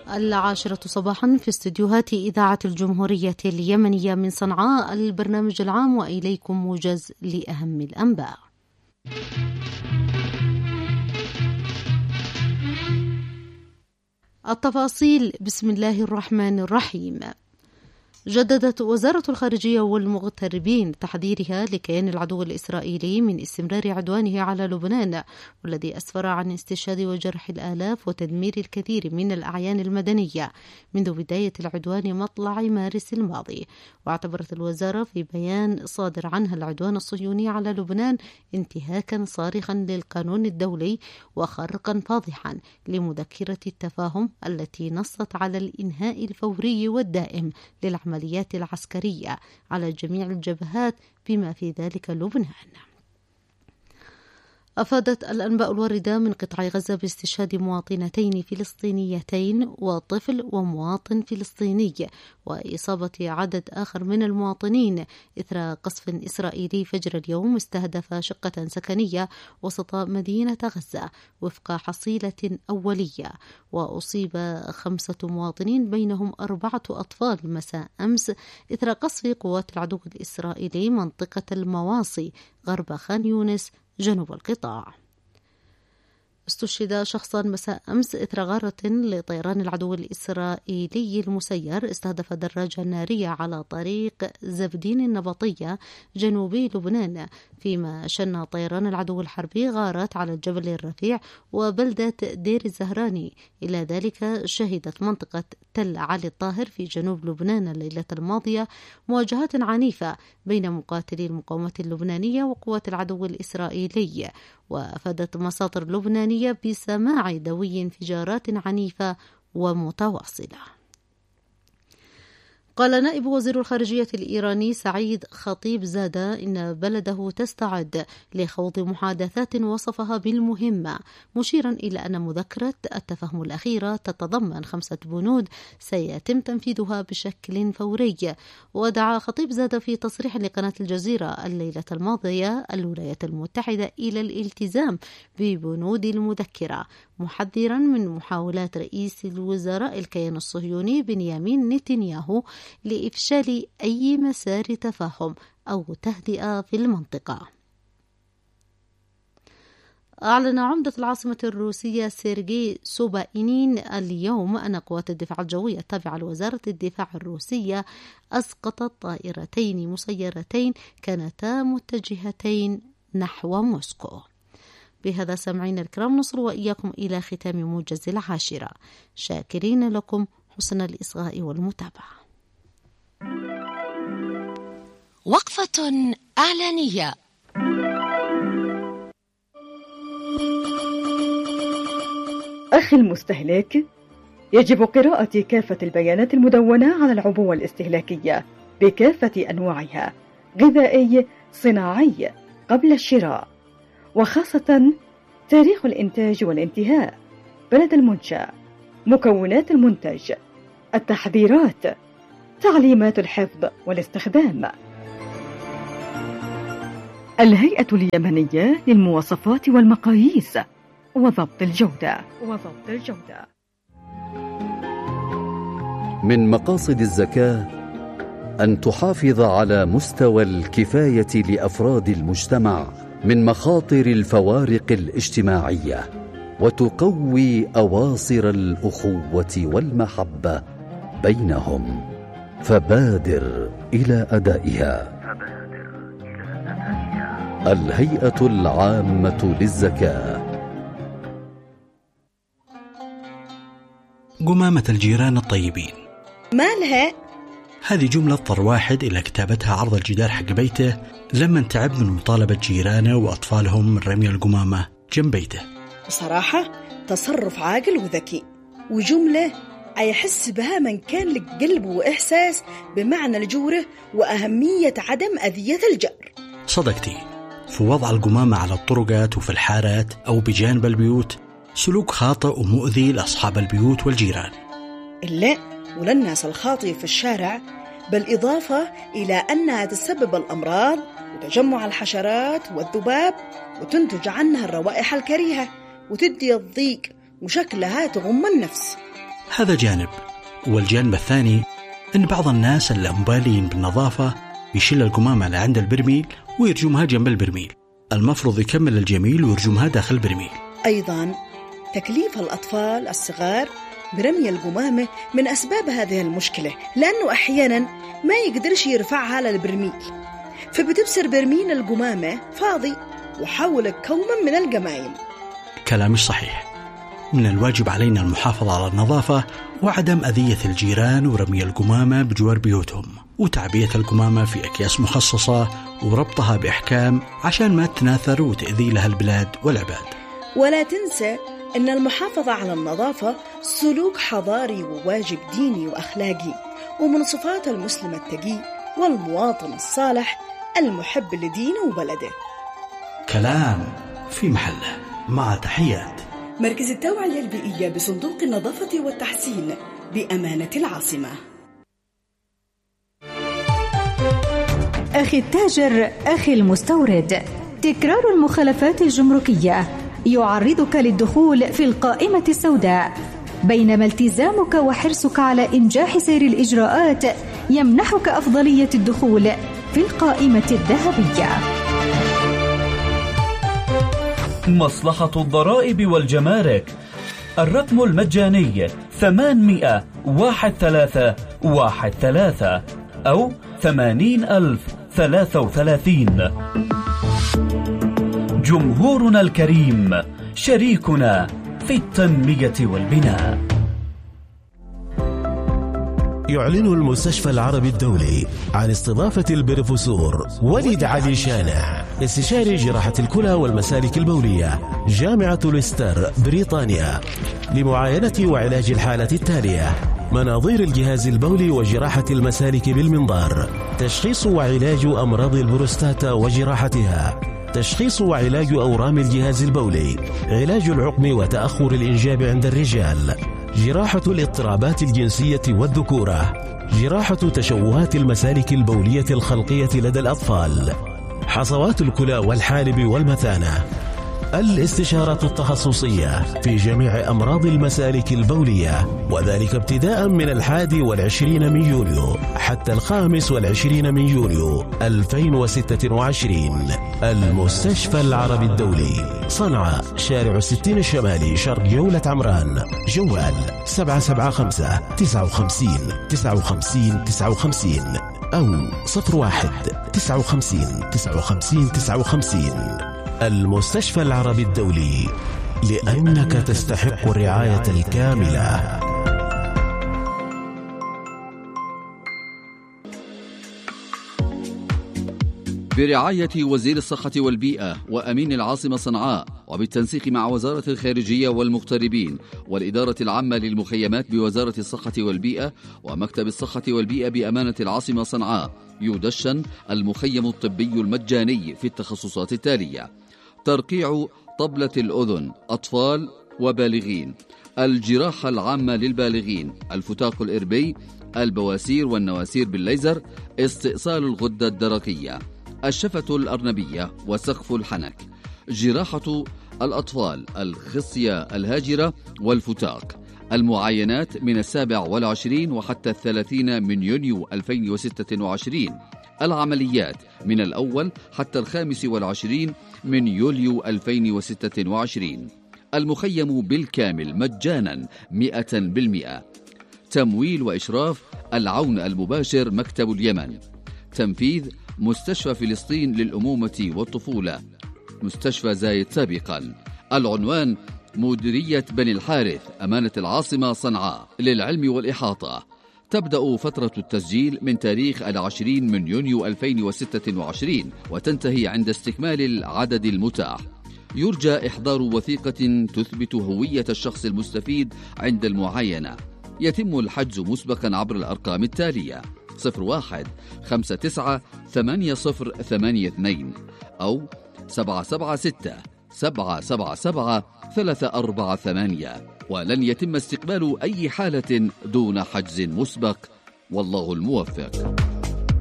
العاشرة صباحا في استديوهات إذاعة الجمهورية اليمنية من صنعاء، البرنامج العام، وإليكم موجز لأهم الأنباء. التفاصيل بسم الله الرحمن الرحيم. جددت وزارة الخارجية والمغتربين تحذيرها لكيان العدو الإسرائيلي من استمرار عدوانه على لبنان، والذي أسفر عن استشهاد وجرح الآلاف وتدمير الكثير من الأعيان المدنية منذ بداية العدوان مطلع مارس الماضي. واعتبرت الوزارة في بيان صادر عنها العدوان الصهيوني على لبنان انتهاكا صارخا للقانون الدولي وخرقا فاضحا لمذكرة التفاهم التي نصت على الإنهاء الفوري والدائم للعمليات العسكرية على جميع الجبهات بما في ذلك لبنان. أفادت الأنباء الواردة من قطاع غزة باستشهاد مواطنتين فلسطينيتين وطفل ومواطن فلسطيني، وإصابة عدد آخر من المواطنين إثر قصف إسرائيلي فجر اليوم استهدف شقة سكنية وسط مدينة غزة وفق حصيلة أولية. وأصيب 5 مواطنين بينهم 4 أطفال مساء أمس إثر قصف قوات العدو الإسرائيلي منطقة المواصي غرب خان يونس جنوب القطاع. استشهد شخصا مساء أمس إثر غارة لطيران العدو الإسرائيلي المسير استهدف دراجة نارية على طريق زبدين النبطية جنوبي لبنان، فيما شن طيران العدو الحربي غارات على الجبل الرفيع وبلدة دير الزهراني. إلى ذلك شهدت منطقة تل علي الطاهر في جنوب لبنان الليلة الماضية مواجهات عنيفة بين مقاتلي المقاومة اللبنانية وقوات العدو الإسرائيلي. وأفادت مصادر لبنانية بسماع دوي انفجارات عنيفة ومتواصلة. قال نائب وزير الخارجية الإيراني سعيد خطيب زادة إن بلده تستعد لخوض محادثات وصفها بالمهمة، مشيرا إلى أن مذكرة التفاهم الأخيرة تتضمن 5 بنود سيتم تنفيذها بشكل فوري. ودعا خطيب زادة في تصريح لقناة الجزيرة الليلة الماضية الولايات المتحدة إلى الالتزام ببنود المذكرة، محذرا من محاولات رئيس الوزراء الكيان الصهيوني بنيامين نتنياهو لإفشال أي مسار تفاهم أو تهدئة في المنطقة. أعلن عمدة العاصمة الروسية سيرجي سوباينين اليوم أن قوات الدفاع الجوي التابعة لوزارة الدفاع الروسية أسقطت طائرتين مسيرتين كانتا متجهتين نحو موسكو. بهذا سامعين الكرام نصل وإياكم إلى ختام موجز العاشرة، شاكرين لكم حسن الإصغاء والمتابعة. وقفة إعلانية. أخي المستهلك، يجب قراءة كافة البيانات المدونة على العبوة الاستهلاكية بكافة أنواعها، غذائي صناعي، قبل الشراء، وخاصة تاريخ الإنتاج والانتهاء، بلد المنشأ، مكونات المنتج، التحذيرات، تعليمات الحفظ والاستخدام. الهيئة اليمنية للمواصفات والمقاييس وضبط الجودة. من مقاصد الزكاة أن تحافظ على مستوى الكفاية لأفراد المجتمع من مخاطر الفوارق الاجتماعية، وتقوي أواصر الأخوة والمحبة بينهم، فبادر إلى أدائها. الهيئة العامة للزكاة. قمامة الجيران الطيبين مالها؟ هذه جملة اضطر واحد إلى كتابتها عرض الجدار حق بيته لما تعب من مطالبة جيرانه وأطفالهم من رمي القمامة جنب بيته. بصراحة تصرف عاقل وذكي، وجملة يحس بها من كان لك قلب وإحساس بمعنى الجورة وأهمية عدم أذية الجار. صدقتي، في وضع القمامة على الطرقات وفي الحارات أو بجانب البيوت سلوك خاطئ ومؤذي لأصحاب البيوت والجيران. لا، وللناس الخاطئة في الشارع، بالإضافة إلى أنها تسبب الأمراض وتجمع الحشرات والذباب، وتنتج عنها الروائح الكريهة، وتدي الضيق، وشكلها تغم النفس. هذا جانب. والجانب الثاني أن بعض الناس اللامبالين بالنظافة يشيل القمامة اللي عند البرميل ويرجمها جنب البرميل. المفروض يكمل الجميل ويرجمها داخل البرميل. أيضا تكليف الأطفال الصغار برمي القمامة من أسباب هذه المشكلة، لأنه أحيانا ما يقدرش يرفعها للبرميل، فبتبصر برميل القمامة فاضي وحول كوما من القمايم. كلام مش صحيح. من الواجب علينا المحافظة على النظافة وعدم أذية الجيران ورمي القمامة بجوار بيوتهم، وتعبية القمامة في أكياس مخصصة وربطها بإحكام عشان ما تناثر وتأذي لها البلاد والعباد. ولا تنسى أن المحافظة على النظافة سلوك حضاري وواجب ديني وأخلاقي، ومن صفات المسلم التقي والمواطن الصالح المحب لدينه وبلده. كلام في محله. مع تحيات مركز التوعية البيئية بصندوق النظافة والتحسين بأمانة العاصمة. أخي التاجر، أخي المستورد، تكرار المخالفات الجمركية يعرضك للدخول في القائمة السوداء، بينما التزامك وحرصك على إنجاح سير الإجراءات يمنحك أفضلية الدخول في القائمة الذهبية. مصلحة الضرائب والجمارك، الرقم المجاني 800-1313 أو 80,033. جمهورنا الكريم شريكنا في التنمية والبناء. يعلن المستشفى العربي الدولي عن استضافة البروفيسور وليد علي شانع، استشاري جراحة الكلى والمسالك البولية، جامعة ليستر بريطانيا، لمعاينة وعلاج الحالة التالية: مناظير الجهاز البولي وجراحة المسالك بالمنظار، تشخيص وعلاج أمراض البروستاتا وجراحتها، تشخيص وعلاج أورام الجهاز البولي، علاج العقم وتأخر الإنجاب عند الرجال، جراحة الاضطرابات الجنسية والذكورة، جراحة تشوهات المسالك البولية الخلقية لدى الأطفال، حصوات الكلى والحالب والمثانة، الاستشارة التخصصية في جميع أمراض المسالك البولية، وذلك ابتداء من 21 من يونيو حتى 25 من يونيو 2026. المستشفى العربي الدولي، صنعاء، شارع 60 الشمالي، شرق جولة عمران. جوال 775 59 59 59 أو 01 59 59 59. المستشفى العربي الدولي، لأنك تستحق الرعاية الكاملة. برعاية وزير الصحة والبيئة وأمين العاصمة صنعاء، وبالتنسيق مع وزارة الخارجية والمغتربين والإدارة العامة للمخيمات بوزارة الصحة والبيئة ومكتب الصحة والبيئة بأمانة العاصمة صنعاء، يدشن المخيم الطبي المجاني في التخصصات التالية: ترقيع طبلة الأذن أطفال وبالغين، الجراحة العامة للبالغين، الفتاق الإربي، البواسير والنواسير بالليزر، استئصال الغدة الدرقية، الشفة الأرنبية وسقف الحنك، جراحة الأطفال، الخصية الهاجرة والفتاق، المعاينات من 27 وحتى 30 من يونيو 2026، العمليات من الأول حتى 25 من يوليو 2026. المخيم بالكامل مجانا 100%. تمويل وإشراف العون المباشر مكتب اليمن. تنفيذ مستشفى فلسطين للأمومة والطفولة، مستشفى زايد سابقا. العنوان: مديرية بني الحارث، أمانة العاصمة صنعاء. للعلم والإحاطة، تبدأ فترة التسجيل من تاريخ 20 من يونيو 2026 وتنتهي عند استكمال العدد المتاح. يرجى إحضار وثيقة تثبت هوية الشخص المستفيد عند المعاينة. يتم الحجز مسبقا عبر الأرقام التالية: 01 59 8082 أو 776 777 348. ولن يتم استقبال أي حالة دون حجز مسبق، والله الموفق.